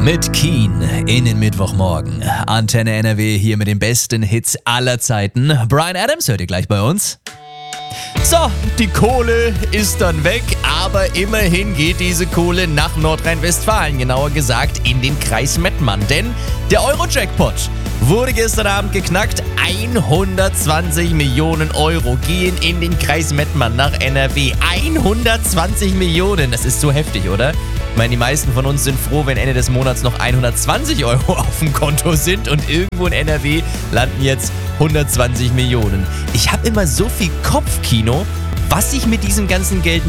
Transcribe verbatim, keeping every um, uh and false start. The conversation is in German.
Mit Keen in den Mittwochmorgen. Antenne N R W hier mit den besten Hits aller Zeiten. Bryan Adams hört ihr gleich bei uns. So, die Kohle ist dann weg, aber immerhin geht diese Kohle nach Nordrhein-Westfalen, genauer gesagt in den Kreis Mettmann. Denn der Euro-Jackpot wurde gestern Abend geknackt. hundertzwanzig Millionen Euro gehen in den Kreis Mettmann nach N R W. hundertzwanzig Millionen, das ist so heftig, oder? Ich meine, die meisten von uns sind froh, wenn Ende des Monats noch hundertzwanzig Euro auf dem Konto sind und irgendwo in N R W landen jetzt hundertzwanzig Millionen. Ich habe immer so viel Kopfkino, was ich mit diesem ganzen Geld